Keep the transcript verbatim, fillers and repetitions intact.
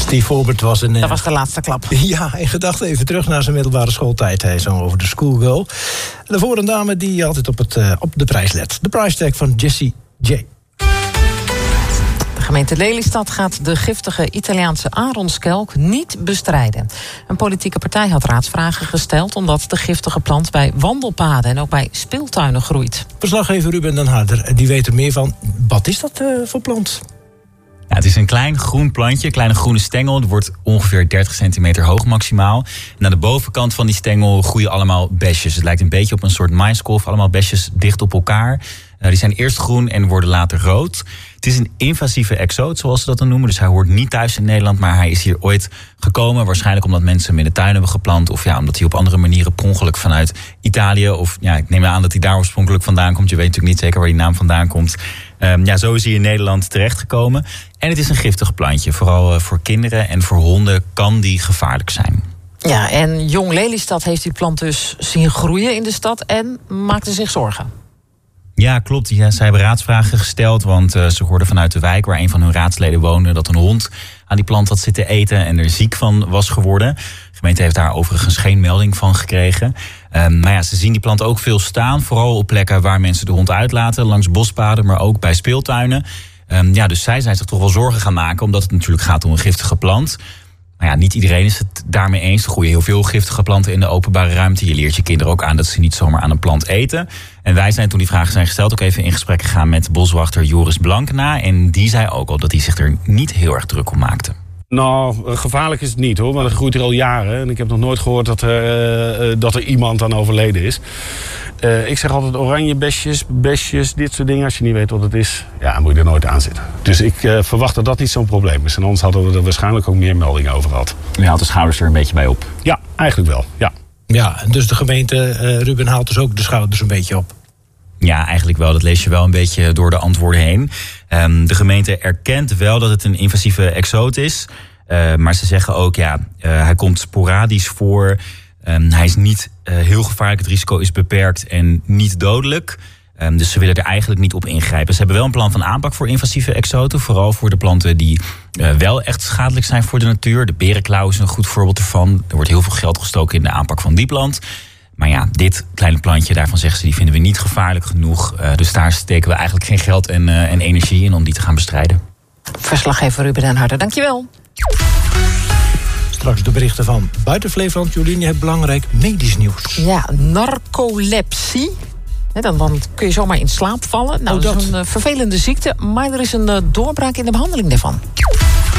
Steve Forbert was een... Dat was de laatste klap. Ja, in gedachten even terug naar zijn middelbare schooltijd. Hij zong over de schoolgirl. En daarvoor een dame die altijd op, het, uh, op de prijs let. De price tag van Jessie J. De gemeente Lelystad gaat de giftige Italiaanse aronskelk niet bestrijden. Een politieke partij had raadsvragen gesteld omdat de giftige plant bij wandelpaden en ook bij speeltuinen groeit. Verslaggever Ruben den Harder, die weet er meer van. Wat is dat uh, voor plant? Ja, het is een klein groen plantje, een kleine groene stengel. Het wordt ongeveer dertig centimeter hoog maximaal. En aan de bovenkant van die stengel groeien allemaal besjes. Het lijkt een beetje op een soort maiskolf, allemaal besjes dicht op elkaar. Uh, die zijn eerst groen en worden later rood. Het is een invasieve exoot, zoals ze dat dan noemen. Dus hij hoort niet thuis in Nederland, maar hij is hier ooit gekomen. Waarschijnlijk omdat mensen hem in de tuin hebben geplant. Of ja, omdat hij op andere manieren per ongeluk vanuit Italië... of ja, ik neem aan dat hij daar oorspronkelijk vandaan komt. Je weet natuurlijk niet zeker waar die naam vandaan komt. Um, ja, zo is hij in Nederland terechtgekomen. En het is een giftig plantje. Vooral uh, voor kinderen en voor honden kan die gevaarlijk zijn. Ja, en Jong Lelystad heeft die plant dus zien groeien in de stad en maakte zich zorgen. Ja, klopt. Ja, zij hebben raadsvragen gesteld, want uh, ze hoorden vanuit de wijk waar een van hun raadsleden woonde dat een hond aan die plant had zitten eten en er ziek van was geworden. De gemeente heeft daar overigens geen melding van gekregen. Um, maar ja, ze zien die plant ook veel staan, vooral op plekken waar mensen de hond uitlaten, langs bospaden, maar ook bij speeltuinen. Um, ja, dus zij zijn zich toch wel zorgen gaan maken, omdat het natuurlijk gaat om een giftige plant. Maar ja, niet iedereen is het daarmee eens. Er groeien heel veel giftige planten in de openbare ruimte. Je leert je kinderen ook aan dat ze niet zomaar aan een plant eten. En wij zijn, toen die vragen zijn gesteld, ook even in gesprek gegaan met boswachter Joris Blankena. En die zei ook al dat hij zich er niet heel erg druk om maakte. Nou, gevaarlijk is het niet hoor, want het groeit er al jaren. En ik heb nog nooit gehoord dat er, uh, dat er iemand aan overleden is. Uh, ik zeg altijd oranje besjes, besjes, dit soort dingen. Als je niet weet wat het is, ja, moet je er nooit aan zitten. Dus ik uh, verwacht dat dat niet zo'n probleem is. En anders hadden we er waarschijnlijk ook meer meldingen over gehad. U haalt de schouders er een beetje bij op? Ja, eigenlijk wel, ja. Ja, en dus de gemeente, uh, Ruben, haalt dus ook de schouders een beetje op. Ja, eigenlijk wel. Dat lees je wel een beetje door de antwoorden heen. Um, de gemeente erkent wel dat het een invasieve exoot is. Uh, maar ze zeggen ook, ja, uh, hij komt sporadisch voor. Um, hij is niet uh, heel gevaarlijk. Het risico is beperkt en niet dodelijk. Um, dus ze willen er eigenlijk niet op ingrijpen. Ze hebben wel een plan van aanpak voor invasieve exoten. Vooral voor de planten die uh, wel echt schadelijk zijn voor de natuur. De berenklauw is een goed voorbeeld ervan. Er wordt heel veel geld gestoken in de aanpak van die plant. Maar ja, dit kleine plantje, daarvan zeggen ze, die vinden we niet gevaarlijk genoeg. Uh, dus daar steken we eigenlijk geen geld en, uh, en energie in om die te gaan bestrijden. Verslaggever Ruben den Harder, dankjewel. Straks de berichten van buiten Flevoland. Jolien, je hebt belangrijk medisch nieuws. Ja, narcolepsie. He, dan, dan kun je zomaar in slaap vallen. Nou, oh, dat is dat. een uh, vervelende ziekte, maar er is een uh, doorbraak in de behandeling daarvan.